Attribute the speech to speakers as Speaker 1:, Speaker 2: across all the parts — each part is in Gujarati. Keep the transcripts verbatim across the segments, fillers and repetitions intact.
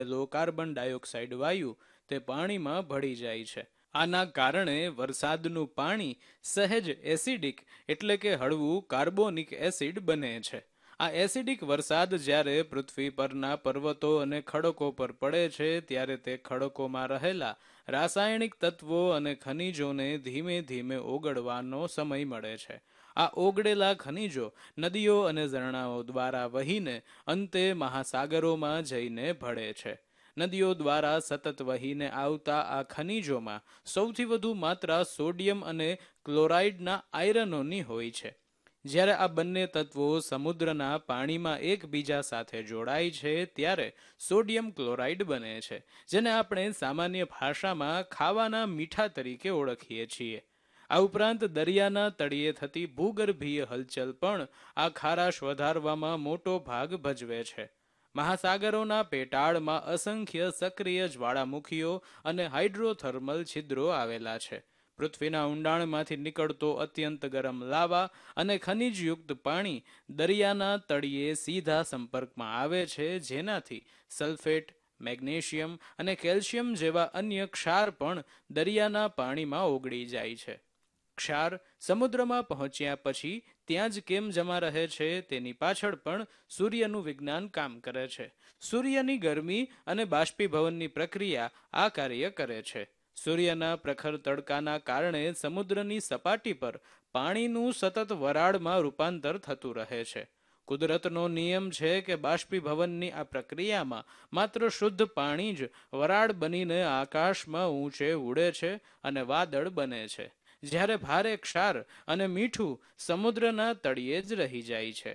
Speaker 1: લો કાર્બન ડાયોક્સાઇડ વાયુ તે પાણીમાં ભળી જાય છે. આના કારણે વરસાદનું પાણી સહેજ એસિડિક એટલે કે હળવું કાર્બોનિક એસિડ બને છે. આ એસિડિક વરસાદ જ્યારે પૃથ્વી પરના પર્વતો અને ખડકો પર પડે છે ત્યારે તે ખડકોમાં રહેલા રાસાયણિક તત્વો અને ખનિજોને ધીમે ધીમે ઓગળવાનો સમય મળે છે. આ ઓગળેલા ખનિજો નદીઓ અને ઝરણાઓ દ્વારા વહીને અંતે મહાસાગરોમાં જઈને ભળે છે. નદીઓ દ્વારા સતત વહીને આવતા આ ખનિજોમાં સૌથી વધુ માત્રા સોડિયમ અને ક્લોરાઇડના આયરનોની હોય છે. જ્યારે આ બંને તત્વો સમુદ્રના પાણીમાં એકબીજા સાથે જોડાય છે ત્યારે સોડિયમ ક્લોરાઇડ બને છે, જેને આપણે સામાન્ય ભાષામાં ખાવાના મીઠા તરીકે ઓળખીએ છીએ. આ ઉપરાંત દરિયાના તળિયે થતી ભૂગર્ભીય હલચલ પણ આ ખારાશ વધારવામાં મોટો ભાગ ભજવે છે. મહાસાગરોના પેટાળમાં અસંખ્ય સક્રિય જ્વાળામુખીઓ અને હાઇડ્રોથર્મલ છિદ્રો આવેલા છે. પૃથ્વીના ઊંડાણમાંથી નીકળતો અત્યંત ગરમ લાવા અને ખનિજયુક્ત પાણી દરિયાના તળિયે સીધા સંપર્કમાં આવે છે, જેનાથી સલ્ફેટ, મેગ્નેશિયમ અને કેલ્શિયમ જેવા અન્ય ક્ષાર પણ દરિયાના પાણીમાં ઓગળી જાય છે. ક્ષાર સમુદ્રમાં પહોંચ્યા પછી ત્યાં જ કેમ જમા રહે છે તેની પાછળ પણ સૂર્યનું વિજ્ઞાન કામ કરે છે. સૂર્યની ગરમી અને બાષ્પીભવનની પ્રક્રિયા આ કાર્ય કરે છે. સૂર્યના પ્રખર તડકાના કારણે સમુદ્રની સપાટી પર પાણીનું સતત વરાળમાં રૂપાંતર થતું રહે છે. કુદરતનો નિયમ છે કે બાષ્પીભવનની આ પ્રક્રિયામાં માત્ર શુદ્ધ પાણી જ વરાળ બનીને આકાશમાં ઊંચે ઉડે છે અને વાદળ બને છે, જ્યારે ભારે ક્ષાર અને મીઠું સમુદ્રના તળિયે જ રહી જાય છે.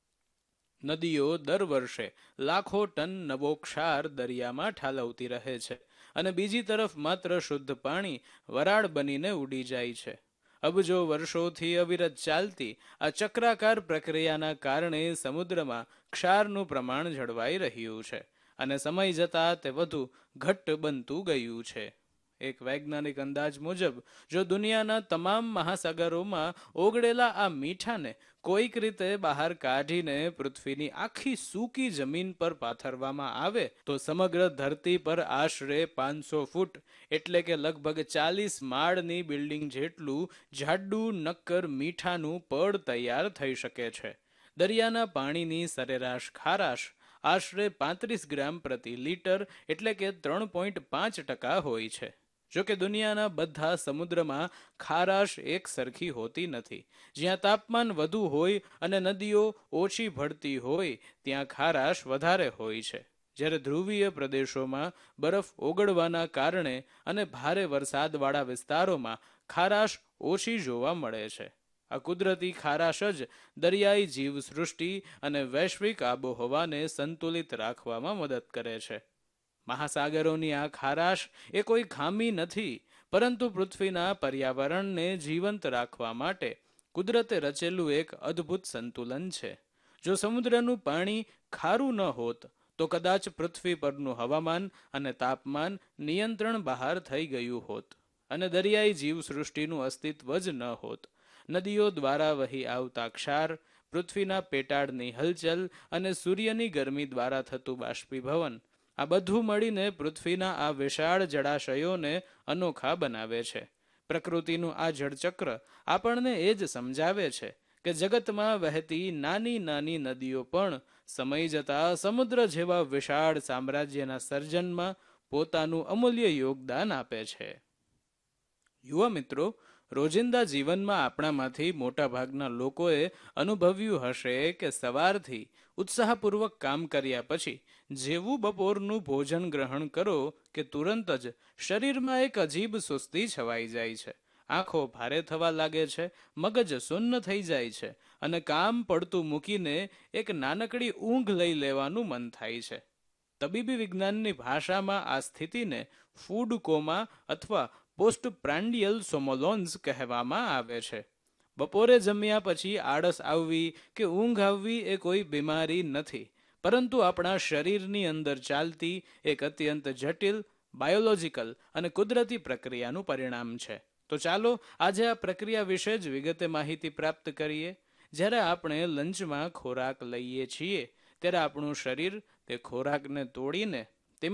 Speaker 1: નદીઓ દર વર્ષે લાખો ટન નવો ક્ષાર દરિયામાં ઠાલવતી રહે છે અને બીજી તરફ માત્ર શુદ્ધ પાણી વરાળ બનીને ઉડી જાય છે. અબજો વર્ષોથી અવિરત ચાલતી આ ચક્રાકાર પ્રક્રિયાના કારણે સમુદ્રમાં ક્ષારનું પ્રમાણ જળવાઈ રહ્યું છે અને સમય જતાં તે વધુ ઘટ્ટ બનતું ગયું છે. એક વૈજ્ઞાનિક અંદાજ મુજબ જો દુનિયાના તમામ મહાસાગરોમાં ઓગળેલા આ મીઠાને કોઈક રીતે બહાર કાઢીને પૃથ્વીની આખી સૂકી જમીન પર પાથરવામાં આવે તો સમગ્ર ધરતી પર આશરે પાંચસો ફૂટ એટલે કે લગભગ ચાલીસ માળની બિલ્ડિંગ જેટલું જાડું નક્કર મીઠાનું પડ તૈયાર થઈ શકે છે. દરિયાના પાણીની સરેરાશ ખારાશ આશરે પાંત્રીસ ગ્રામ પ્રતિ લીટર એટલે કે ત્રણ પોઈન્ટ પાંચ ટકા હોય છે. જોકે દુનિયાના બધા સમુદ્રમાં ખારાશ એક સરખી હોતી નથી. જ્યાં તાપમાન વધુ હોય અને નદીઓ ઓછી ભળતી હોય ત્યાં ખારાશ વધારે હોય છે, જ્યારે ધ્રુવીય પ્રદેશોમાં બરફ ઓગળવાના કારણે અને ભારે વરસાદવાળા વિસ્તારોમાં ખારાશ ઓછી જોવા મળે છે. આ કુદરતી ખારાશ જ દરિયાઈ જીવસૃષ્ટિ અને વૈશ્વિક આબોહવાને સંતુલિત રાખવામાં મદદ કરે છે. મહાસાગરોની આ ખારાશ એ કોઈ ખામી નથી, પરંતુ પૃથ્વીના પર્યાવરણને જીવંત રાખવા માટે કુદરતે રચેલું એક અદ્ભુત સંતુલન છે. જો સમુદ્રનું પાણી ખારું ન હોત તો કદાચ પૃથ્વી પરનું હવામાન અને તાપમાન નિયંત્રણ બહાર થઈ ગયું હોત અને દરિયાઈ જીવસૃષ્ટિનું અસ્તિત્વ જ ન હોત. નદીઓ દ્વારા વહી આવતા ક્ષાર, પૃથ્વીના પેટાળની હલચલ અને સૂર્યની ગરમી દ્વારા થતું બાષ્પીભવન, આ બધું મળીને પૃથ્વીના આ વિશાળ જળાશયોને અનોખા બનાવે છે. પ્રકૃતિનું આ જળચક્ર આપણને એ જ સમજાવે છે કે જગતમાં વહેતી નાની નાની નદીઓ પણ સમય જતાં સમુદ્ર જેવા વિશાળ સામ્રાજ્યના સર્જનમાં પોતાનું અમૂલ્ય યોગદાન આપે છે. યુવા મિત્રો, રોજિંદા જીવનમાં આપણામાંથી મોટાભાગના લોકોએ અનુભવ્યું હશે કે સવારથી ઉત્સાહપૂર્વક કામ કર્યા પછી જેવું બપોરનું ભોજન ગ્રહણ કરો કે તુરંત જ શરીરમાં એક અજીબ સુસ્તી છવાઈ જાય છે. આંખો ભારે થવા લાગે છે, મગજ સુન્ન થઈ જાય છે અને કામ પડતું મૂકીને એક નાનકડી ઊંઘ લઈ લેવાનું મન થાય છે. તબીબી વિજ્ઞાનની ભાષામાં આ સ્થિતિને ફૂડ કોમા અથવા પોસ્ટ પ્રાન્ડિયલ સોમોલોન્સ કહેવામાં આવે છે. બપોરે જમ્યા પછી આળસ આવવી કે ઊંઘ આવવી એ કોઈ બીમારી નથી, પરંતુ આપણા શરીરની અંદર ચાલતી એક અત્યંત જટિલ બાયોલોજિકલ અને કુદરતી પ્રક્રિયાનું પરિણામ છે. તો ચાલો આજે આ પ્રક્રિયા વિશે જ વિગતે માહિતી પ્રાપ્ત કરીએ. જ્યારે આપણે લંચમાં ખોરાક લઈએ છીએ ત્યારે આપણું શરીર તે ખોરાકને તોડીને